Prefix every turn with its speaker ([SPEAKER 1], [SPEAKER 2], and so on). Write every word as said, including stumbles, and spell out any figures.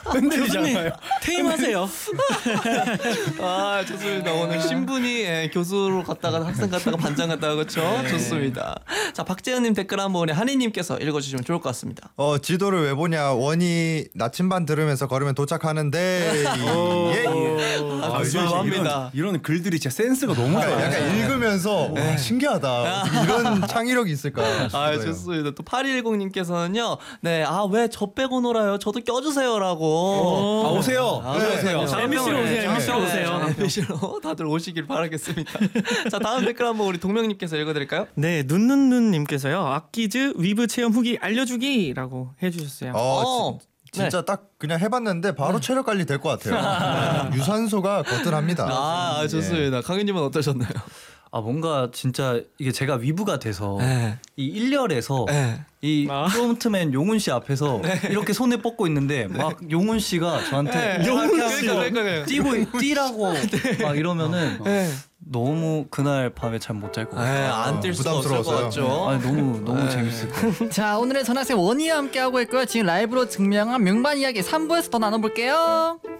[SPEAKER 1] 흔들리잖아요.
[SPEAKER 2] 퇴임하세요.
[SPEAKER 3] 아 좋습니다. 오늘 신분이 예, 교수로 갔다가 학생 갔다가 반장 갔다가 그렇죠.
[SPEAKER 1] 네.
[SPEAKER 3] 좋습니다. 자 박재현님 댓글 한번 우리 한희님께서 읽어주시면 좋을 것 같습니다.
[SPEAKER 4] 어 지도를 왜 보냐. 원이 나침반 들으면서 걸으면 도착하는데. 예.
[SPEAKER 3] 아,
[SPEAKER 1] 아,
[SPEAKER 3] 죄송합니다.
[SPEAKER 1] 이런, 이런 글들이 진짜 센스가 너무
[SPEAKER 4] 그러니까
[SPEAKER 1] 좋아요.
[SPEAKER 4] 약간 읽으면서 와, 신기하다. 어떻게 이런 창의력이 있을까 싶어요.
[SPEAKER 3] 아 좋습니다. 또 팔이일공님께서는요. 네, 아 왜 저 빼고 놀아요? 저도 껴주세요라고.
[SPEAKER 1] 아, 오세요.
[SPEAKER 3] 아,
[SPEAKER 4] 네,
[SPEAKER 3] 오세요.
[SPEAKER 4] 네,
[SPEAKER 2] 엠비씨로 오세요. 엠비씨로 오세요.
[SPEAKER 3] 엠비씨로 다들 오시길 바라겠습니다. 자 다음 댓글 한번 우리 동명님께서 읽어드릴까요?
[SPEAKER 2] 네, 눈눈눈님께서요. 악기즈 위브 체험 후기 알려주기라고 해주셨어요.
[SPEAKER 4] 어,
[SPEAKER 3] 어,
[SPEAKER 4] 지- 진짜 딱 그냥 해봤는데 바로 체력 관리 될 것 같아요. 유산소가 거뜬합니다.
[SPEAKER 3] 아 좋습니다. 강현님은 어떠셨나요?
[SPEAKER 5] 아 뭔가 진짜 이게 제가 위부가 돼서
[SPEAKER 3] 네.
[SPEAKER 5] 이 일렬에서
[SPEAKER 3] 네.
[SPEAKER 5] 이
[SPEAKER 2] 아.
[SPEAKER 5] 프론트맨 용훈 씨 앞에서 이렇게 손에 뻗고 있는데 막 용훈 씨가 저한테
[SPEAKER 3] 네.
[SPEAKER 5] 용훈
[SPEAKER 3] 그러니까,
[SPEAKER 5] 씨
[SPEAKER 3] 그러니까, 그러니까.
[SPEAKER 5] 뛰고 뛰라고 막 이러면은
[SPEAKER 3] 네.
[SPEAKER 5] 너무 그날 밤에 잠 못 잘 것 같아요.
[SPEAKER 3] 안뛸 수가 없을 것
[SPEAKER 4] 부담스러워서요.
[SPEAKER 3] 같죠.
[SPEAKER 5] 아니 너무 너무
[SPEAKER 3] 네.
[SPEAKER 5] 재밌을 것 같아요.
[SPEAKER 6] 자, 오늘의 전학생 원희와 함께 하고 있고요. 지금 라이브로 증명한 명반 이야기 삼 부에서 더 나눠볼게요.